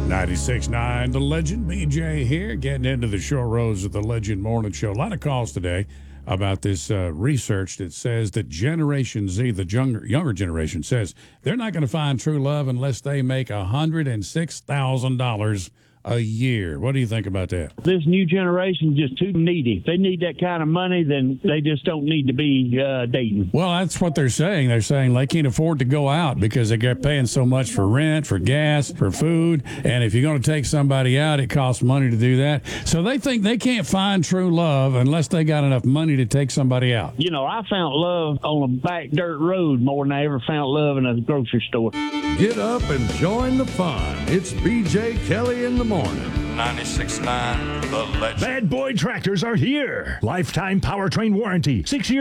96.9 The Legend. BJ here, getting into the short roads of the Legend Morning Show. A lot of calls today about this research that says that Generation Z, the younger generation, says they're not going to find true love unless they make $106,000 a year. What do you think about that? This new generation is just too needy. If they need that kind of money, then they just don't need to be dating. Well, that's what they're saying. They're saying they can't afford to go out because they're paying so much for rent, for gas, for food. And if you're going to take somebody out, it costs money to do that. So they think they can't find true love unless they got enough money to take somebody out. You know, I found love on a back dirt road more than I ever found love in a grocery store. Get up and join the fun. It's BJ Kelly in the morning. 96.9 The Legend. Bad Boy Tractors are here. Lifetime powertrain warranty. 6 years.